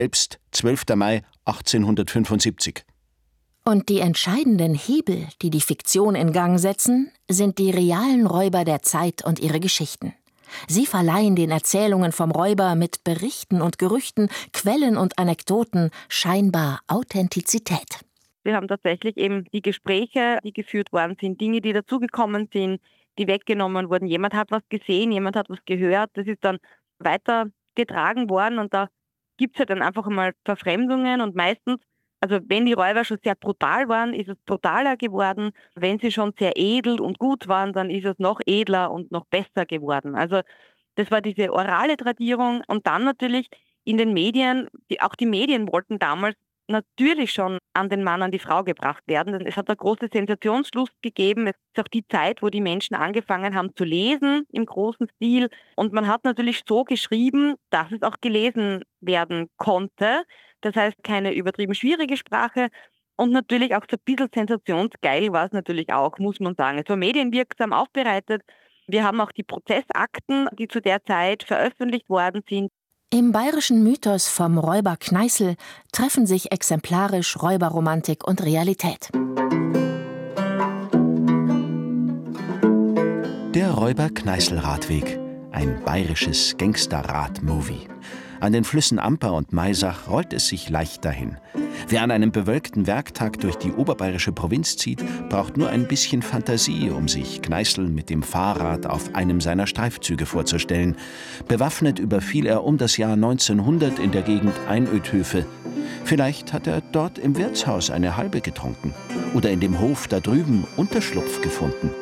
Selbst 12. Mai 1875. Und die entscheidenden Hebel, die die Fiktion in Gang setzen, sind die realen Räuber der Zeit und ihre Geschichten. Sie verleihen den Erzählungen vom Räuber mit Berichten und Gerüchten, Quellen und Anekdoten scheinbar Authentizität. Wir haben tatsächlich eben die Gespräche, die geführt worden sind, Dinge, die dazugekommen sind, die weggenommen wurden. Jemand hat was gesehen, jemand hat was gehört. Das ist dann weitergetragen worden und da gibt es halt dann einfach mal Verfremdungen und meistens, also wenn die Räuber schon sehr brutal waren, ist es brutaler geworden. Wenn sie schon sehr edel und gut waren, dann ist es noch edler und noch besser geworden. Also das war diese orale Tradierung und dann natürlich in den Medien, auch die Medien wollten damals natürlich schon an den Mann, an die Frau gebracht werden. Es hat eine große Sensationslust gegeben. Es ist auch die Zeit, wo die Menschen angefangen haben zu lesen im großen Stil. Und man hat natürlich so geschrieben, dass es auch gelesen werden konnte. Das heißt, keine übertrieben schwierige Sprache. Und natürlich auch so ein bisschen sensationsgeil war es natürlich auch, muss man sagen. Es war medienwirksam aufbereitet. Wir haben auch die Prozessakten, die zu der Zeit veröffentlicht worden sind. Im bayerischen Mythos vom Räuber Kneißl treffen sich exemplarisch Räuberromantik und Realität. Der Räuber-Kneißl-Radweg, ein bayerisches Gangster-Rad-Movie. An den Flüssen Amper und Maisach rollt es sich leicht dahin. Wer an einem bewölkten Werktag durch die oberbayerische Provinz zieht, braucht nur ein bisschen Fantasie, um sich Kneißl mit dem Fahrrad auf einem seiner Streifzüge vorzustellen. Bewaffnet überfiel er um das Jahr 1900 in der Gegend Einödhöfe. Vielleicht hat er dort im Wirtshaus eine halbe getrunken oder in dem Hof da drüben Unterschlupf gefunden.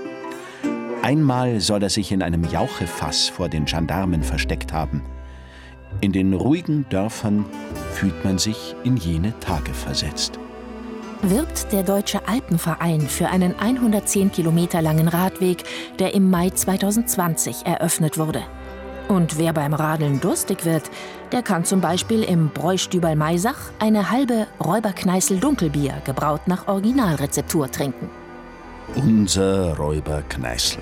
Einmal soll er sich in einem Jauchefass vor den Gendarmen versteckt haben. In den ruhigen Dörfern fühlt man sich in jene Tage versetzt. Wirbt der Deutsche Alpenverein für einen 110 Kilometer langen Radweg, der im Mai 2020 eröffnet wurde. Und wer beim Radeln durstig wird, der kann zum Beispiel im Bräustüberl Maisach eine halbe Räuber-Kneißl Dunkelbier, gebraut nach Originalrezeptur, trinken. Unser Räuber Kneißl.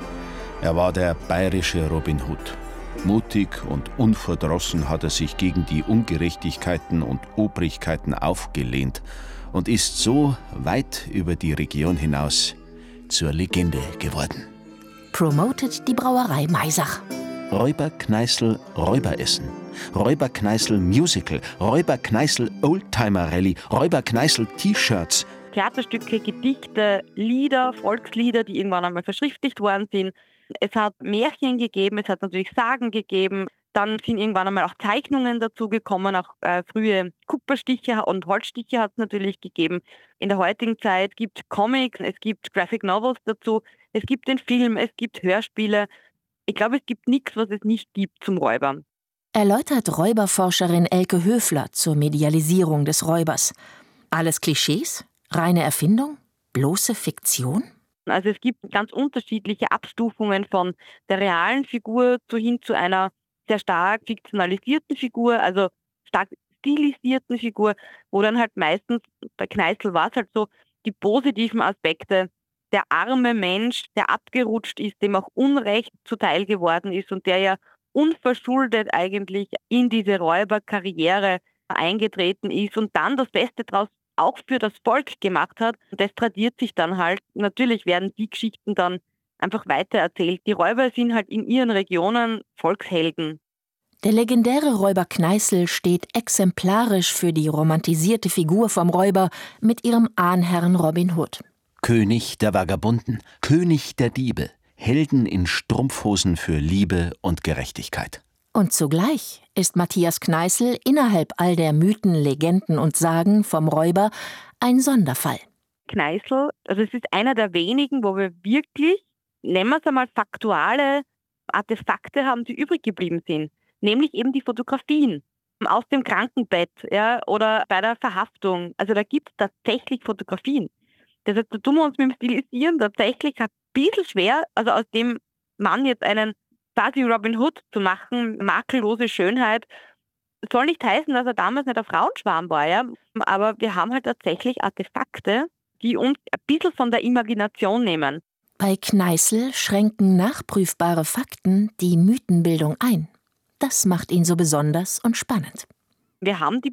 Er war der bayerische Robin Hood. Mutig und unverdrossen hat er sich gegen die Ungerechtigkeiten und Obrigkeiten aufgelehnt und ist so weit über die Region hinaus zur Legende geworden. Promotet die Brauerei Maisach. Räuber Kneißl Räuberessen, Räuber Kneißl Musical, Räuber Kneißl Oldtimer Rallye, Räuber Kneißl T-Shirts. Theaterstücke, Gedichte, Lieder, Volkslieder, die irgendwann einmal verschriftlicht worden sind. Es hat Märchen gegeben, es hat natürlich Sagen gegeben. Dann sind irgendwann einmal auch Zeichnungen dazugekommen, auch frühe Kupferstiche und Holzstiche hat es natürlich gegeben. In der heutigen Zeit gibt es Comics, es gibt Graphic Novels dazu, es gibt den Film, es gibt Hörspiele. Ich glaube, es gibt nichts, was es nicht gibt zum Räubern. Erläutert Räuberforscherin Elke Höfler zur Medialisierung des Räubers. Alles Klischees? Reine Erfindung? Bloße Fiktion? Also es gibt ganz unterschiedliche Abstufungen von der realen Figur hin zu einer sehr stark fiktionalisierten Figur, also stark stilisierten Figur, wo dann halt meistens, bei Kneißl war es halt so, die positiven Aspekte, der arme Mensch, der abgerutscht ist, dem auch Unrecht zuteil geworden ist und der ja unverschuldet eigentlich in diese Räuberkarriere eingetreten ist und dann das Beste daraus auch für das Volk gemacht hat. Und das tradiert sich dann halt. Natürlich werden die Geschichten dann einfach weitererzählt. Die Räuber sind halt in ihren Regionen Volkshelden. Der legendäre Räuber Kneißl steht exemplarisch für die romantisierte Figur vom Räuber mit ihrem Ahnherrn Robin Hood. König der Vagabunden, König der Diebe, Helden in Strumpfhosen für Liebe und Gerechtigkeit. Und zugleich ist Matthias Kneißl innerhalb all der Mythen, Legenden und Sagen vom Räuber ein Sonderfall. Kneißl, also es ist einer der wenigen, wo wir wirklich, nennen wir es einmal, faktuelle Artefakte haben, die übrig geblieben sind. Nämlich eben die Fotografien aus dem Krankenbett, ja, oder bei der Verhaftung. Also da gibt es tatsächlich Fotografien. Das heißt, da tun wir uns mit dem Stilisieren tatsächlich ein bisschen schwer, also aus dem Mann jetzt einen quasi Robin Hood zu machen, makellose Schönheit. Soll nicht heißen, dass er damals nicht ein Frauenschwarm war, ja? Aber wir haben halt tatsächlich Artefakte, die uns ein bisschen von der Imagination nehmen. Bei Kneißl schränken nachprüfbare Fakten die Mythenbildung ein. Das macht ihn so besonders und spannend. Wir haben die